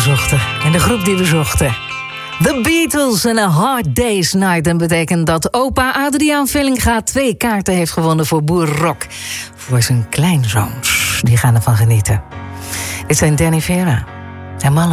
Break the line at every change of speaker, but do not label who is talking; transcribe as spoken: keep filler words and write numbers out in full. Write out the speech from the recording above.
zochten. En de groep die we zochten. The Beatles en A Hard Day's Night. En betekent dat opa Adriaan Vellinga twee kaarten heeft gewonnen voor Boer Rock. Voor zijn kleinzoons. Die gaan ervan genieten. Dit zijn Danny Vera en Mallo.